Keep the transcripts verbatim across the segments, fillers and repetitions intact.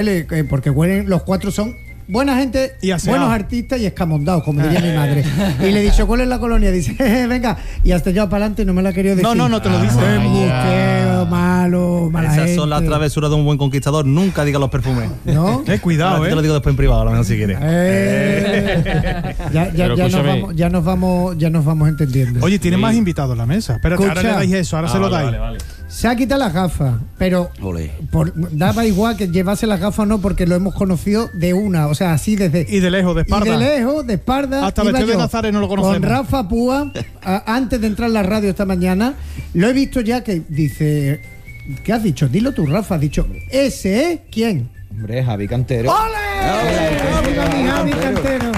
porque huelen, los cuatro son buena gente, buenos artistas y escamondados, como diría mi madre. Y le he dicho, ¿cuál es la colonia? Dice, venga, y hasta yo para adelante y no me la ha querido decir. No, no, no te lo dice. Ah, embustero, malo, mala Esas gente. son las travesuras de un buen conquistador. Nunca diga los perfumes. ¿No? Eh, cuidado, Ahora eh. te lo digo después en privado, a lo mejor si quieres. Eh, ya, ya, ya, nos vamos, ya nos vamos, ya nos vamos entendiendo. Oye, tiene sí. más invitados en la mesa. Espérate, ahora le dais eso, ahora ah, se lo vale, dais. Vale, vale. Se ha quitado las gafas, pero por, daba igual que llevase las gafas o no, porque lo hemos conocido de una, o sea, así desde... Y de lejos, de espalda. Y de lejos, de espalda. Hasta vestido de Nazaret no lo conocemos. Con Rafa Púa, a, antes de entrar en la radio esta mañana, lo he visto ya que dice... ¿Qué has dicho? Dilo tú, Rafa. Has dicho, ¿ese es quién? Hombre, Javi Cantero. ¡Ole! ¡Ole! Javi Cantero.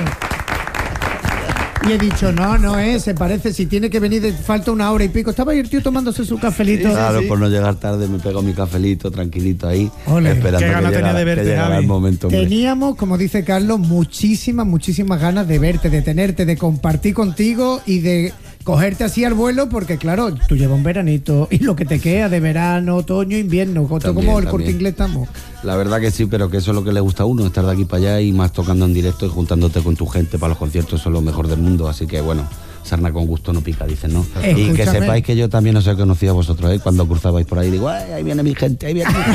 Y he dicho, no, no es, se parece, si tiene que venir, de, falta una hora y pico. Estaba ahí el tío tomándose su cafelito. Sí, claro, sí. Por no llegar tarde me pego mi cafelito tranquilito ahí. Ole. Esperando Qué gana que tenía llegara, de verte, que llegara el momento. Hombre. Teníamos, como dice Carlos, muchísimas, muchísimas ganas de verte, de tenerte, de compartir contigo y de cogerte así al vuelo, porque claro, tú llevas un veranito y lo que te queda de verano, otoño, invierno, también, como el Corte Inglés estamos. La verdad que sí, pero que eso es lo que le gusta a uno, estar de aquí para allá y más tocando en directo y juntándote con tu gente para los conciertos, eso es lo mejor del mundo, así que bueno, sarna con gusto no pica, dicen, ¿no? Escúchame. Y que sepáis que yo también os he conocido a vosotros, ¿eh? Cuando cruzabais por ahí, digo, ay, ahí viene mi gente, ahí viene mi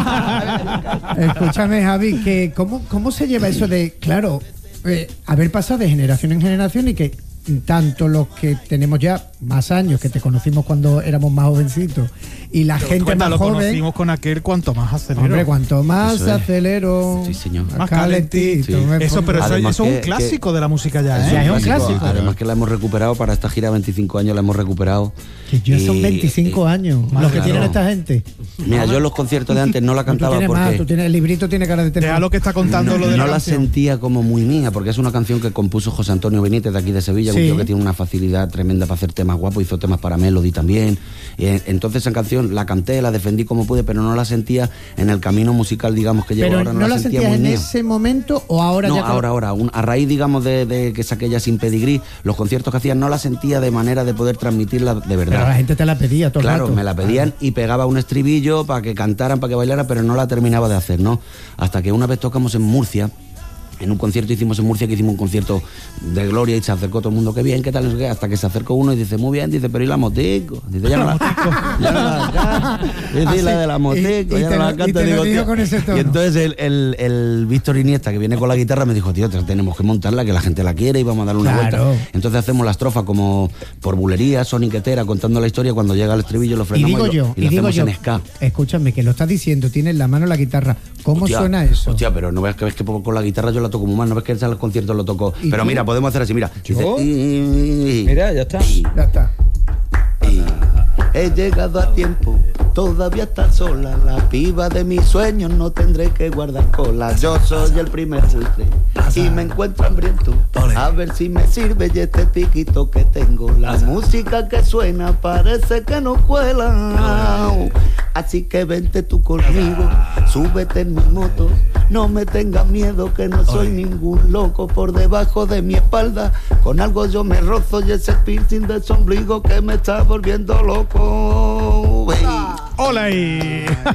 gente. Escúchame, Javi, que ¿cómo, cómo se lleva eso de, claro, eh, haber pasado de generación en generación y que tanto los que tenemos ya más años, que te conocimos cuando éramos más jovencitos, y la Pero gente cuenta, más lo joven. Conocimos con aquel cuanto más acelero. Hombre, cuanto más eso es. acelero, sí, señor. Más calentito. Sí. Eso, pero eso, eso es un clásico que, de la música ya, ¿eh? Ya es un clásico. Además que la hemos recuperado para esta gira veinticinco años, la hemos recuperado. Que ya son veinticinco y, años y, los que claro. tienen esta gente. Mira, yo en los conciertos de antes no la cantaba tú tienes porque más, tú tienes, el librito tiene cara de tener. Deja lo que está contando no, lo de no la la canción. sentía como muy mía, porque es una canción que compuso José Antonio Benítez de aquí de Sevilla, sí. Un tío que tiene una facilidad tremenda para hacer temas guapos, hizo temas para Melody también. Y entonces esa canción la canté, la defendí como pude, pero no la sentía en el camino musical, digamos, que llevo pero ahora. ¿no, no la la sentía sentías muy en mía. ese momento o ahora no, ya? No, ahora, ahora. Un, a raíz, digamos, de, de que saqué ya Sin Pedigrí, los conciertos que hacían no la sentía de manera de poder transmitirla de verdad. Pero la gente te la pedía todo Claro, el rato. me la pedían ah. y pegaba un estribillo para que cantaran, para que bailaran, pero no la terminaba de hacer, ¿no? Hasta que una vez tocamos en Murcia. En un concierto hicimos en Murcia, que hicimos un concierto de gloria y se acercó todo el mundo, qué bien, qué tal, hasta que se acercó uno y dice, muy bien, dice, pero ¿y la motico? Dice, ya no la, ya no la canto. Dice, la de la motico, ya no la canto. Digo, y entonces el, el, el Víctor Iniesta, que viene con la guitarra, me dijo, tío, tenemos que montarla, que la gente la quiere y vamos a darle una claro. vuelta. Entonces hacemos la estrofa como por bulería, soniquetera, contando la historia, cuando llega el estribillo lo frenamos y, digo yo, y, lo, y, y lo digo hacemos yo, en ska. Escúchame, que lo estás diciendo, tienes en la mano la guitarra. ¿Cómo hostia, suena eso? Hostia, pero no ves que ves que con la guitarra yo la toco muy mal, no ves que en los conciertos lo toco. Pero tú? mira, podemos hacer así, mira. ¿Yo? Dice, mira, ya está. Ya está. He llegado a tiempo, todavía está sola. La piba de mis sueños no tendré que guardar cola. Yo soy el primer filtre y me encuentro hambriento. A ver si me sirve y este piquito que tengo. La música que suena parece que no cuela. Así que vente tú conmigo, súbete en mi moto. No me tengas miedo que no soy ningún loco. Por debajo de mi espalda con algo yo me rozo y ese piercing de su ombligo que me está volviendo loco. ¡Hola!